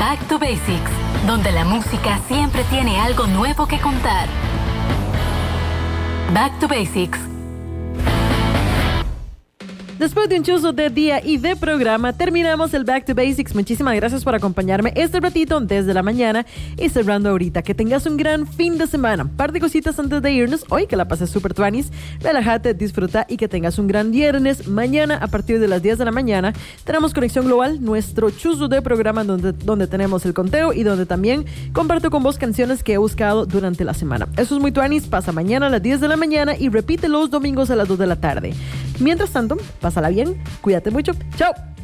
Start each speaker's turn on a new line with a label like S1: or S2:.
S1: Back to Basics, donde la música siempre tiene algo nuevo que contar. Back to Basics.
S2: Después de un chuzo de día y de programa, terminamos el Back to Basics. Muchísimas gracias por acompañarme este ratito desde la mañana y cerrando ahorita. Que tengas un gran fin de semana. Un par de cositas antes de irnos. Hoy que la pases súper tuanis. Relájate, disfruta y que tengas un gran viernes. Mañana a partir de las 10 de la mañana tenemos Conexión Global, nuestro chuzo de programa donde tenemos el conteo y donde también comparto con vos canciones que he buscado durante la semana. Eso es muy tuanis. Pasa mañana a las 10 de la mañana y repite los domingos a las 2 de la tarde. Mientras tanto, pásala bien, cuídate mucho, chao.